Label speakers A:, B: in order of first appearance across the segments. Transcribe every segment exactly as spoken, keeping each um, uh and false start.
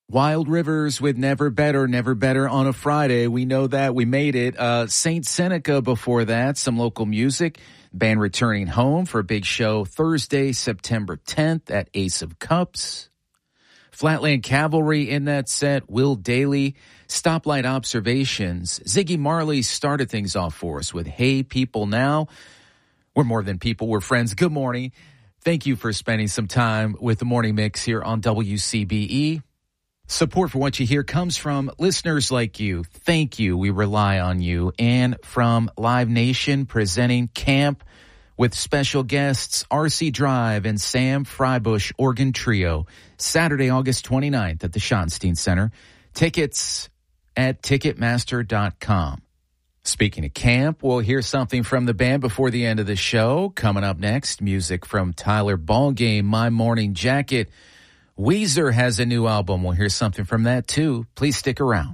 A: Wild Rivers with Never Better, Never Better on a Friday. We know that. We made it. Uh, Saint Seneca before that. Some local music. Band returning home for a big show Thursday, September tenth at Ace of Cups. Flatland Cavalry in that set. Will Daly. Stoplight Observations. Ziggy Marley started things off for us with Hey People Now. We're more than people. We're friends. Good morning. Thank you for spending some time with the Morning Mix here on W C B E. Support for what you hear comes from listeners like you. Thank you. We rely on you. And from Live Nation presenting Camp with special guests R C Drive and Sam Freibush Organ Trio. Saturday, August twenty-ninth at the Schottenstein Center. Tickets at ticketmaster dot com. Speaking of camp, we'll hear something from the band before the end of the show. Coming up next, music from Tyler Ballgame, My Morning Jacket. Weezer has a new album. We'll hear something from that, too. Please stick around.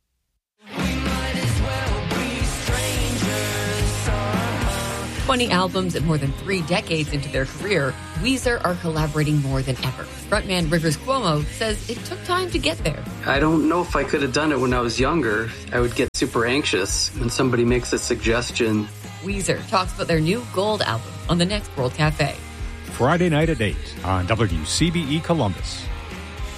B: twenty albums and more than three decades into their career, Weezer are collaborating more than ever. Frontman Rivers Cuomo says it took time to get there.
C: I don't know if I could have done it when I was younger. I would get super anxious when somebody makes a suggestion.
B: Weezer talks about their new Gold album on the next World Cafe.
D: Friday night at eight on W C B E Columbus.